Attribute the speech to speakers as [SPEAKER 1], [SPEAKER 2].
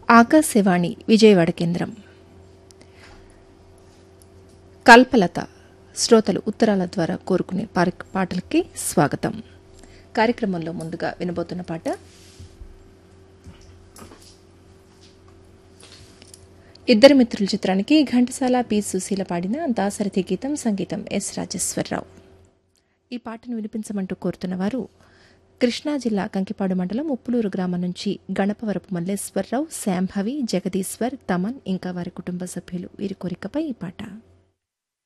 [SPEAKER 1] ఆకాశవాణి విజయవాడ కేంద్రం. కల్పలత శ్రోతలు ఉత్తరాల ద్వారా కోరుకునే పాటలకి స్వాగతం. కార్యక్రమంలో ముందుగా వినబోతున్న పాట ఇద్దరు మిత్రుల చిత్రానికి ఘంటసాల పి సుశీల పాడిన దాశరథి గీతం, సంగీతం ఎస్ రాజేశ్వరరావు. ఈ పాటను వినిపించమంటూ కోరుతున్న వారు కృష్ణా జిల్లా కంకిపాడు మండలం ఉప్పులూరు గ్రామం నుంచి గణపవరపు మల్లేశ్వరరావు, శాంభవి, జగదీశ్వర్, తమన్ ఇంకా వారి కుటుంబ సభ్యులు. వీరి కోరికపై ఈ పాట.